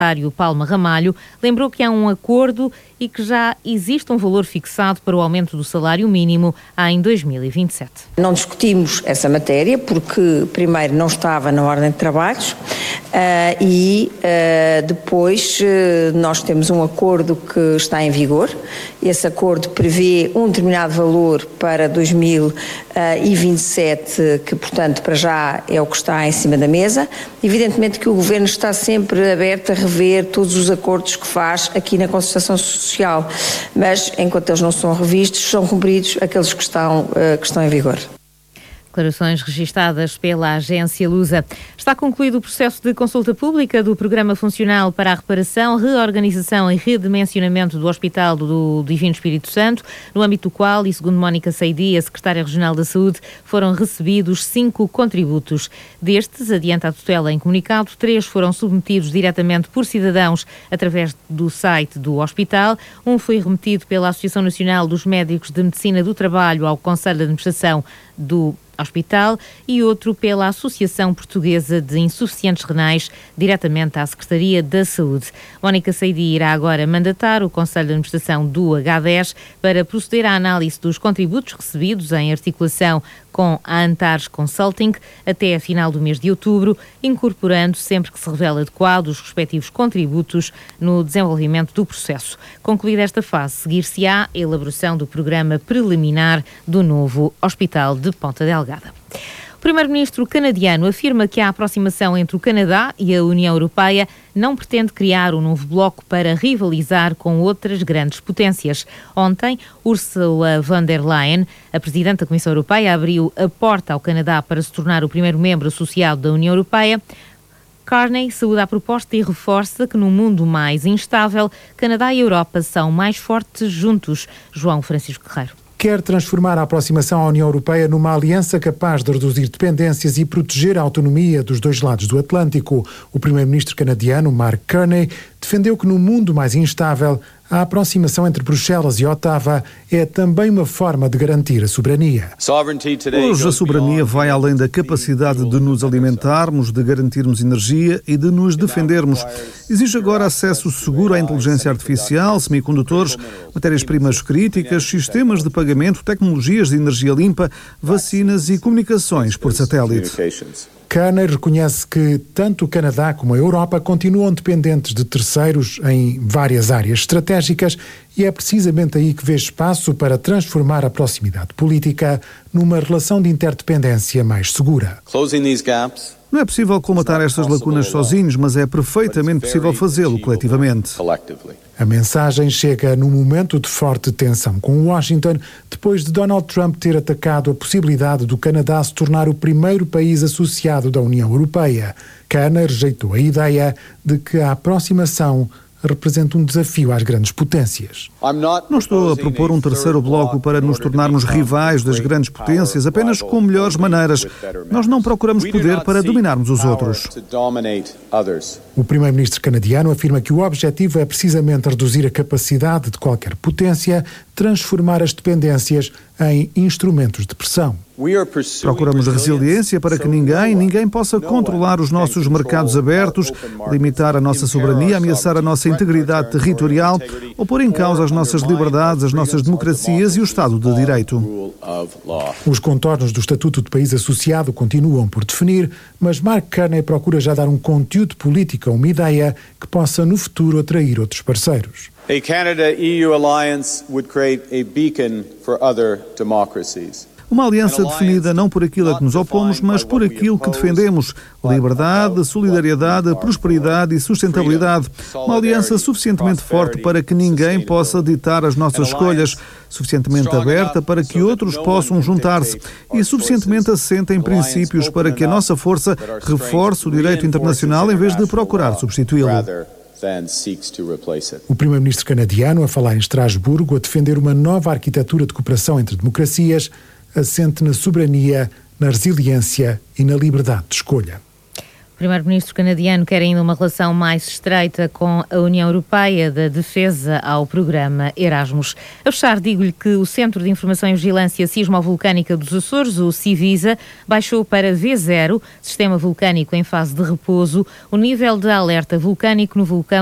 Palma Ramalho, lembrou que há um acordo e que já existe um valor fixado para o aumento do salário mínimo em 2027. Não discutimos essa matéria porque, primeiro, não estava na ordem de trabalhos e depois nós temos um acordo que está em vigor. Esse acordo prevê um determinado valor para 2027, que, portanto, para já é o que está em cima da mesa. Evidentemente que o Governo está sempre aberto a rever todos os acordos que faz aqui na concertação social, mas enquanto eles não são revistos, são cumpridos aqueles que estão em vigor. Declarações registadas pela agência Lusa. Está concluído o processo de consulta pública do Programa Funcional para a Reparação, Reorganização e Redimensionamento do Hospital do Divino Espírito Santo, no âmbito do qual, e segundo Mónica Seidi, a Secretária Regional da Saúde, foram recebidos 5 contributos. Destes, adianta a tutela em comunicado, 3 foram submetidos diretamente por cidadãos através do site do hospital. Um foi remetido pela Associação Nacional dos Médicos de Medicina do Trabalho ao Conselho de Administração do Hospital e outro pela Associação Portuguesa de Insuficientes Renais, diretamente à Secretaria da Saúde. Mónica Seidi irá agora mandatar o Conselho de Administração do H10 para proceder à análise dos contributos recebidos em articulação com a Antares Consulting até a final do mês de outubro, incorporando, sempre que se revela adequado, os respectivos contributos no desenvolvimento do processo. Concluída esta fase, seguir-se-á a elaboração do programa preliminar do novo Hospital de Ponta Delgada. O primeiro-ministro canadiano afirma que a aproximação entre o Canadá e a União Europeia não pretende criar um novo bloco para rivalizar com outras grandes potências. Ontem, Ursula von der Leyen, a Presidente da Comissão Europeia, abriu a porta ao Canadá para se tornar o primeiro membro associado da União Europeia. Carney saúda a proposta e reforça que num mundo mais instável, Canadá e Europa são mais fortes juntos. João Francisco Guerreiro. Quer transformar a aproximação à União Europeia numa aliança capaz de reduzir dependências e proteger a autonomia dos dois lados do Atlântico. O primeiro-ministro canadiano, Mark Carney, defendeu que num mundo mais instável, a aproximação entre Bruxelas e Ottawa é também uma forma de garantir a soberania. Hoje a soberania vai além da capacidade de nos alimentarmos, de garantirmos energia e de nos defendermos. Exige agora acesso seguro à inteligência artificial, semicondutores, matérias-primas críticas, sistemas de pagamento, tecnologias de energia limpa, vacinas e comunicações por satélite. Carney reconhece que tanto o Canadá como a Europa continuam dependentes de terceiros em várias áreas estratégicas e é precisamente aí que vê espaço para transformar a proximidade política numa relação de interdependência mais segura. Não é possível colmatar estas lacunas sozinhos, mas é perfeitamente possível fazê-lo coletivamente. A mensagem chega num momento de forte tensão com Washington, depois de Donald Trump ter atacado a possibilidade do Canadá se tornar o primeiro país associado da União Europeia. Carney rejeitou a ideia de que a aproximação representa um desafio às grandes potências. Não estou a propor um terceiro bloco para nos tornarmos rivais das grandes potências, apenas com melhores maneiras. Nós não procuramos poder para dominarmos os outros. O primeiro-ministro canadiano afirma que o objetivo é precisamente reduzir a capacidade de qualquer potência, transformar as dependências em instrumentos de pressão. Procuramos resiliência para que ninguém possa controlar os nossos mercados abertos, limitar a nossa soberania, ameaçar a nossa integridade territorial ou pôr em causa as nossas liberdades, as nossas democracias e o Estado de Direito. Os contornos do Estatuto de País Associado continuam por definir, mas Mark Carney procura já dar um conteúdo político a uma ideia que possa no futuro atrair outros parceiros. A Canada-EU alliance would create a beacon for other democracies. Uma aliança definida não por aquilo a que nos opomos, mas por aquilo que defendemos. Liberdade, solidariedade, prosperidade e sustentabilidade. Uma aliança suficientemente forte para que ninguém possa ditar as nossas escolhas, suficientemente aberta para que outros possam juntar-se e suficientemente assente em princípios para que a nossa força reforce o direito internacional em vez de procurar substituí-lo. O primeiro-ministro canadiano a falar em Estrasburgo a defender uma nova arquitetura de cooperação entre democracias assente na soberania, na resiliência e na liberdade de escolha. Primeiro-Ministro canadiano quer ainda uma relação mais estreita com a União Europeia, da defesa ao programa Erasmus. A fechar, digo-lhe que o Centro de Informação e Vigilância Sismovolcânica dos Açores, o CIVISA, baixou para V0, sistema vulcânico em fase de repouso, o nível de alerta vulcânico no vulcão